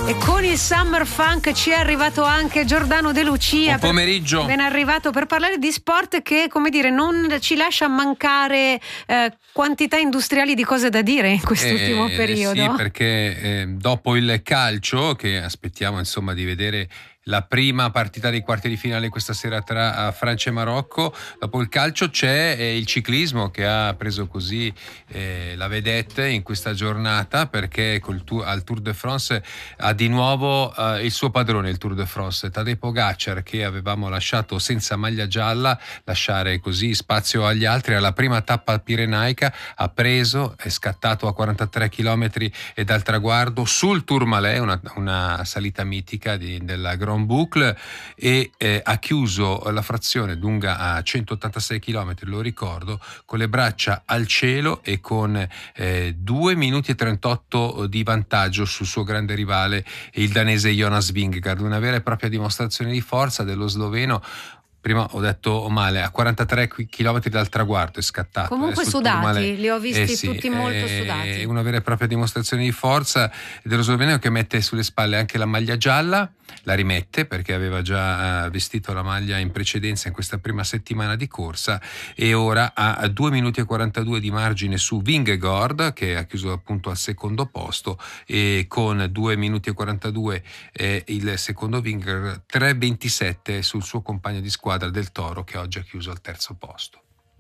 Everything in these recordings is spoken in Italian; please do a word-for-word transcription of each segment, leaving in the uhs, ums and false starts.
E con il Summer Funk ci è arrivato anche Giordano De Lucia. Buon pomeriggio. Per, ben arrivato per parlare di sport che, come dire, non ci lascia mancare eh, quantità industriali di cose da dire in quest'ultimo eh, periodo. Sì, perché eh, dopo il calcio, che aspettiamo insomma di vedere la prima partita dei quarti di finale questa sera tra Francia e Marocco, dopo il calcio c'è eh, il ciclismo che ha preso così eh, la vedette in questa giornata, perché col tour, al Tour de France ha di nuovo eh, il suo padrone, il Tour de France, Tadej Pogacar, che avevamo lasciato senza maglia gialla, lasciare così spazio agli altri. Alla prima tappa pirenaica ha preso, è scattato a quarantatré chilometri e dal traguardo sul Tourmalet, una, una salita mitica di, della Grand Boucle, e eh, ha chiuso la frazione lunga a centottantasei chilometri, lo ricordo, con le braccia al cielo e con eh, due minuti e trentotto di vantaggio sul suo grande rivale, il danese Jonas Vingegaard. Una vera e propria dimostrazione di forza dello sloveno. Prima ho detto male, a quarantatré chilometri dal traguardo è scattato. Comunque eh, sudati, li ho visti eh sì, tutti molto eh, sudati. Una vera e propria dimostrazione di forza dello sloveno, che mette sulle spalle anche la maglia gialla, la rimette perché aveva già vestito la maglia in precedenza in questa prima settimana di corsa, e ora ha due minuti e quarantadue di margine su Vingegaard, che ha chiuso appunto al secondo posto, e con due minuti e quarantadue eh, il secondo Vingegaard, tre ventisette sul suo compagno di squadra del Toro, che oggi ha chiuso al terzo posto.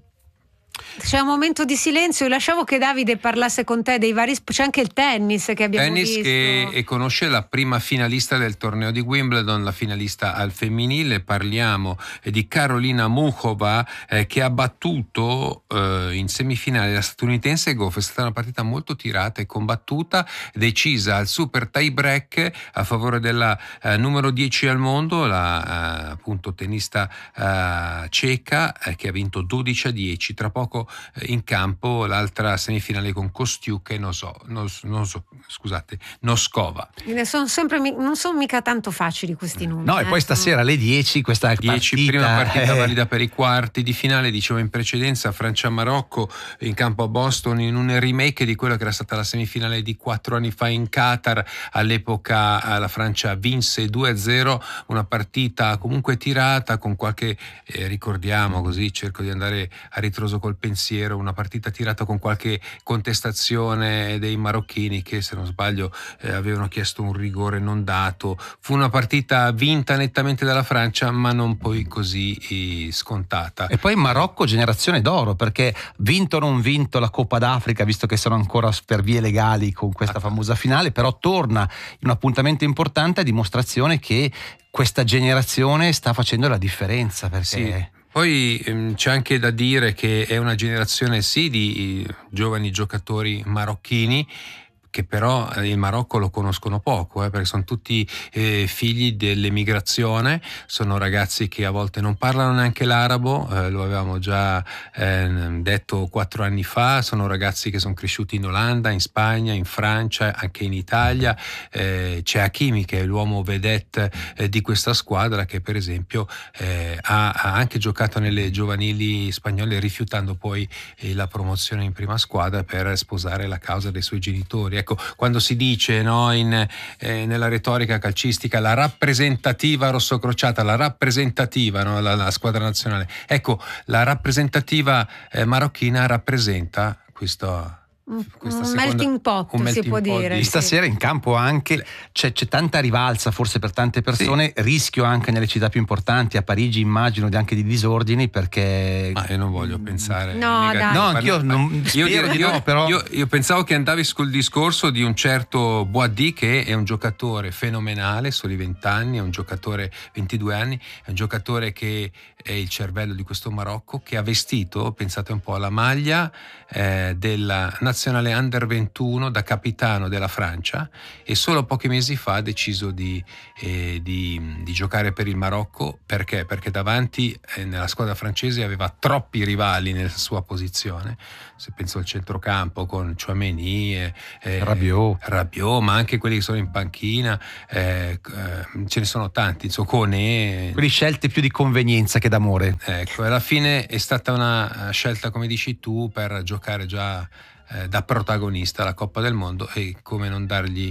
C'è un momento di silenzio. Io lasciavo che Davide parlasse con te dei vari sp- c'è anche il tennis che abbiamo tennis visto. Tennis che conosce la prima finalista del torneo di Wimbledon, la finalista al femminile. Parliamo di Karolina Muchova, eh, che ha battuto eh, in semifinale la statunitense Gauff. È stata una partita molto tirata e combattuta, decisa al super tie break a favore della eh, numero dieci al mondo, la eh, appunto tennista eh, ceca, eh, che ha vinto dodici a dieci. Tra poco in campo l'altra semifinale con Kostiuk e Noso, Nos, Noso, scusate, Noskova. Sono sempre, non sono mica tanto facili questi numeri. No, e poi stasera alle dieci questa dieci, partita, prima partita eh. valida per i quarti di finale, dicevo in precedenza, Francia-Marocco in campo a Boston, in un remake di quello che era stata la semifinale di quattro anni fa in Qatar. All'epoca la Francia vinse due a zero, una partita comunque tirata, con qualche eh, ricordiamo così, cerco di andare a ritroso col pensiero, una partita tirata con qualche contestazione dei marocchini che, se non sbaglio, eh, avevano chiesto un rigore non dato. Fu una partita vinta nettamente dalla Francia, ma non poi così eh, scontata. E poi Marocco generazione d'oro, perché vinto o non vinto la Coppa d'Africa, visto che sono ancora per vie legali con questa famosa finale, però torna in un appuntamento importante, a dimostrazione che questa generazione sta facendo la differenza, perché sì. Poi ehm, c'è anche da dire che è una generazione sì di eh, giovani giocatori marocchini, che però il Marocco lo conoscono poco, eh, perché sono tutti eh, figli dell'emigrazione, sono ragazzi che a volte non parlano neanche l'arabo, eh, lo avevamo già eh, detto quattro anni fa. Sono ragazzi che sono cresciuti in Olanda, in Spagna, in Francia, anche in Italia. Eh, c'è Hakimi, che è l'uomo vedette eh, di questa squadra, che per esempio eh, ha, ha anche giocato nelle giovanili spagnole, rifiutando poi eh, la promozione in prima squadra per sposare la causa dei suoi genitori. Ecco, quando si dice, no, in, eh, nella retorica calcistica, la rappresentativa rossocrociata, la rappresentativa, no, la, la squadra nazionale, ecco, la rappresentativa eh, marocchina rappresenta questo. Un melting pot, un melting si può pot dire. Di... Stasera in campo anche c'è, c'è tanta rivalsa, forse per tante persone, sì. Rischio anche nelle città più importanti, a Parigi immagino anche di disordini, perché ma io non voglio pensare no, dai. no anch'io non, io, io, di no, però io, io pensavo che andavi sul discorso di un certo Boadi, che è un giocatore fenomenale, soli venti anni, è un giocatore ventidue anni, è un giocatore che è il cervello di questo Marocco, che ha vestito, pensate un po', la maglia eh, della nazionale under ventuno da capitano della Francia, e solo pochi mesi fa ha deciso di, eh, di, di giocare per il Marocco. Perché? Perché davanti eh, nella squadra francese aveva troppi rivali nella sua posizione. Se penso al centrocampo con Tchouaméni, eh, eh, Rabiot. Rabiot, ma anche quelli che sono in panchina, eh, eh, ce ne sono tanti, Koné, quelli scelte più di convenienza che d'amore. Ecco, alla fine è stata una scelta, come dici tu, per giocare già eh, da protagonista alla Coppa del Mondo, e come non dargli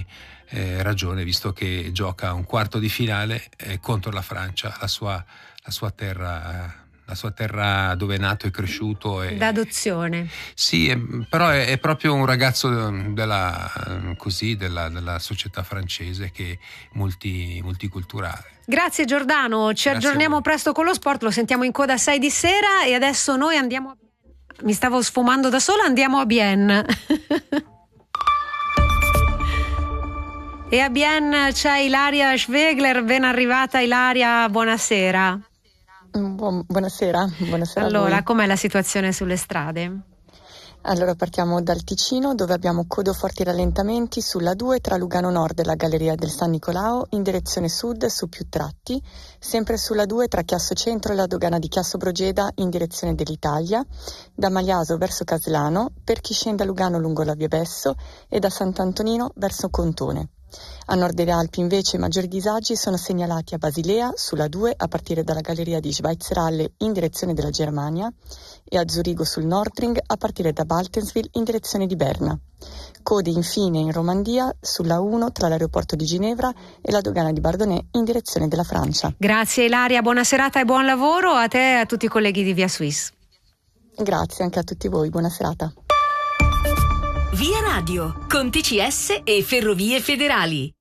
eh, ragione, visto che gioca un quarto di finale eh, contro la Francia, la sua, la sua terra. La sua terra dove è nato e cresciuto. E, d'adozione. Sì, è, però è, è proprio un ragazzo della, così, della, della società francese, che è multi, multiculturale. Grazie Giordano, ci Grazie aggiorniamo presto con lo sport, lo sentiamo in coda a sei di sera e adesso noi andiamo a... Mi stavo sfumando da sola, andiamo a Bienne. E a Bienne c'è Ilaria Schwegler, ben arrivata Ilaria, buonasera. Buon, buonasera, buonasera. Allora, com'è la situazione sulle strade? Allora partiamo dal Ticino, dove abbiamo codo forti rallentamenti sulla due tra Lugano Nord e la Galleria del San Nicolao in direzione sud su più tratti, sempre sulla due tra Chiasso Centro e la dogana di Chiasso Brogeda in direzione dell'Italia, da Maliaso verso Caslano per chi scende a Lugano lungo la via Besso e da Sant'Antonino verso Contone. A nord delle Alpi invece i maggiori disagi sono segnalati a Basilea sulla due a partire dalla galleria di Schweizeralle in direzione della Germania e a Zurigo sul Nordring a partire da Baltenswil in direzione di Berna. Code infine in Romandia sulla uno tra l'aeroporto di Ginevra e la dogana di Bardonnay in direzione della Francia. Grazie Ilaria, buona serata e buon lavoro a te e a tutti i colleghi di Via Suisse. Grazie anche a tutti voi, buona serata. Via Radio, con T C S e Ferrovie Federali.